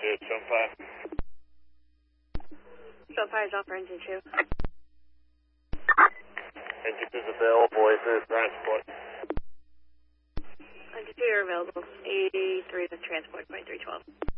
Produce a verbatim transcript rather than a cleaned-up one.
to Sunfire. Sunfire is off for engine two. Engine two is available, A three is transport. Engine two are available. A three is transport, point three twelve.